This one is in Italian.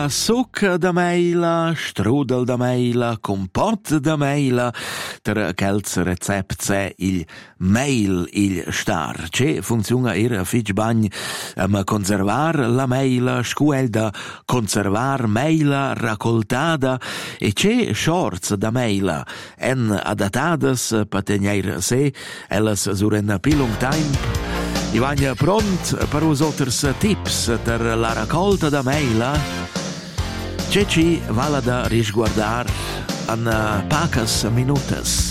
Suc da meila, strudel da meila, compot da meila, ter quels recepts è il meil il star. Che funziona era fich bagn ma conservar la meila, scuel da conservar meila raccoltada e che shorts da meila en adattadas per tenir se ellas suren pilung time. Ivagna pront per us otters tips per la raccolta da meila. Ceci vala da risguardar an pacas minutas.